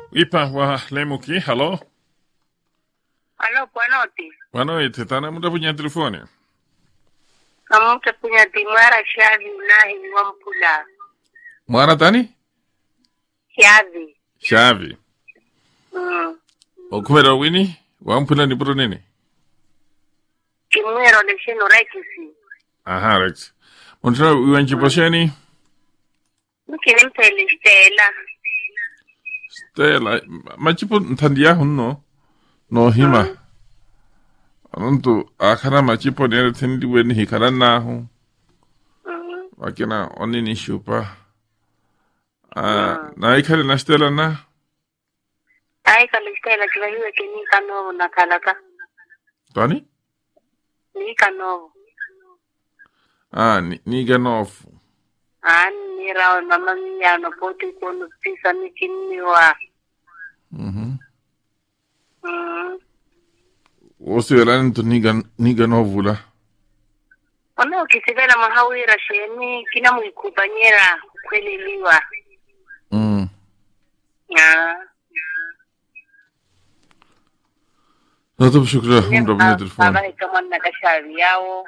Ipa wa Lemuki, halo? Halo, buonanotte. Buonanotte, tana muda punya telefone. Kamu punya dimara Shavi Unahi Wampula. Mwana tani? Shavi. Shavi. Okumera wini? Wampula ni buru nini? Kimwero lesheno rekisi. Aha, Rex. Montra uwanchi posheni? Mkini mpele Stella. Stella, machipo ntandia hunno? No hima. Anuntu, akara machipo nere tendi weni hikara nahu. Wakina onini shupa. Na ikale na Stella na? Aikale Stella kila hiwe kini kanovu na kalaka. Tani? Ni kanovu. Ni ganofu. Ni rao mama miyano poti kono pisa mikiniwa. Osi welani tu niga novula. Ono kisivela mahawira sheni kina mwikubanyera kweli liwa. Nato shukra humda bine telefon. Baba kama na kashari yao.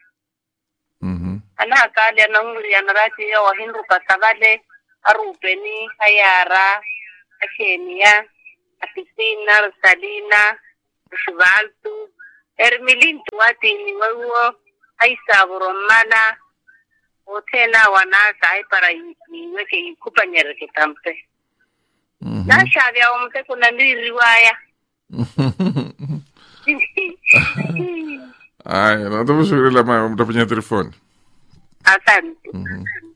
Ana kali ananguri anarati yao hindu kasavale arupeni hayara ashenia apisina salina shivaltu ermilintu wati ni wawo aisa boromala otena wanasa ai para iweke kupanyera kitampe. Na shavi yao mte kuna riwaya. Ay, nato shukra la ma humda punya telefon. Asante.